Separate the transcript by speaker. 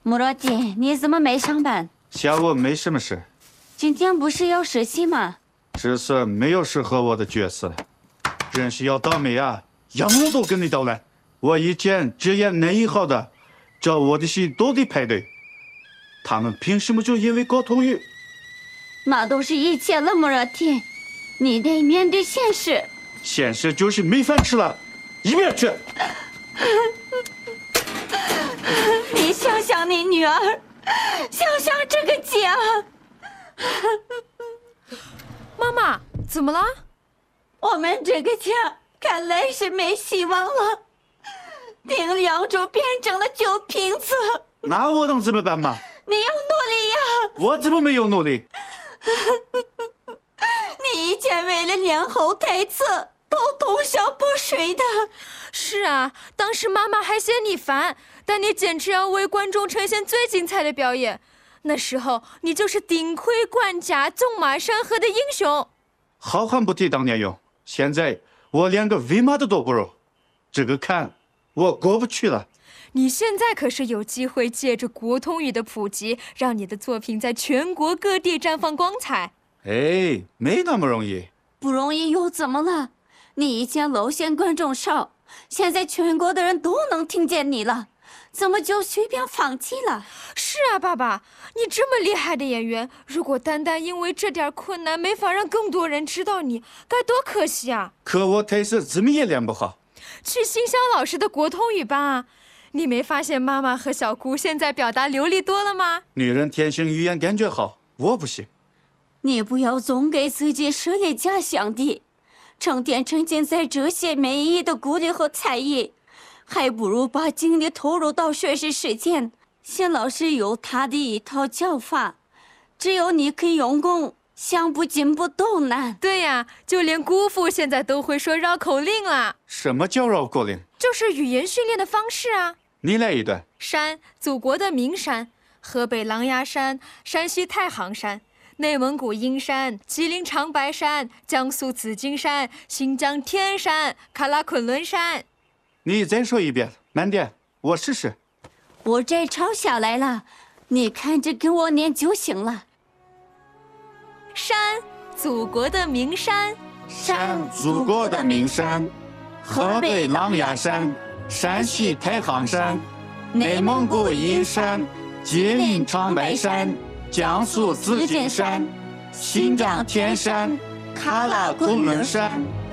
Speaker 1: 穆罗蒂，你怎么没上班？
Speaker 2: 下午没什么事。
Speaker 1: 今天不是要实习吗？
Speaker 2: 这次没有适合我的角色，真是要倒霉啊！样样都跟你捣乱。我以前只演男一号的，找我的戏都得排队。他们凭什么就因为沟通语？
Speaker 1: 那都是以前了，穆罗蒂，你得面对现实。
Speaker 2: 现实就是没饭吃了，一边去！
Speaker 1: 你想想你女儿，想想这个家。
Speaker 3: 妈妈，怎么了？
Speaker 1: 我们这个家看来是没希望了。丁良州变成了酒瓶子。
Speaker 2: 那我能怎么办嘛？
Speaker 1: 你要努力呀！
Speaker 2: 我怎么没有努力？
Speaker 1: 你以前为了练好台词都通宵不睡的。
Speaker 3: 是啊，当时妈妈还嫌你烦，但你坚持要为观众呈现最精彩的表演。那时候你就是顶盔管家、纵马山河的英雄。
Speaker 2: 好汉不提当年勇，现在我连个喂马的都不如，这个坎我过不去了。
Speaker 3: 你现在可是有机会借着国通语的普及，让你的作品在全国各地绽放光彩。
Speaker 2: 哎，没那么容易。
Speaker 1: 不容易又怎么了？你以前露馅观众少，现在全国的人都能听见你了，怎么就随便放弃了？
Speaker 3: 是啊，爸爸，你这么厉害的演员，如果单单因为这点困难没法让更多人知道你，该多可惜啊！
Speaker 2: 可我台词怎么也练不好。
Speaker 3: 去新乡老师的国通语班啊！你没发现妈妈和小姑现在表达流利多了吗？
Speaker 2: 女人天生语言感觉好，我不行。
Speaker 1: 你不要总给自己设立假想敌，成天沉浸在这些没意义的鼓励和猜疑，还不如把精力投入到学习实践。谢老师有他的一套教法，只有你肯用功，想不进步都难。
Speaker 3: 对呀，就连姑父现在都会说绕口令了。
Speaker 2: 什么叫绕口令？
Speaker 3: 就是语言训练的方式啊。
Speaker 2: 你来一段。
Speaker 3: 山，祖国的名山，河北狼牙山，山西太行山，内蒙古阴山，吉林长白山，江苏紫金山，新疆天山，喀拉昆仑山。
Speaker 2: 你再说一遍，慢点，我试试。
Speaker 1: 我摘抄下来了，你看着跟我念就行了。
Speaker 3: 山，祖国的名山。
Speaker 2: 山，祖国的名山，河北狼牙山，山西太行山，内蒙古阴山，吉林长白山，江苏紫金山，新疆天山，喀拉昆仑山。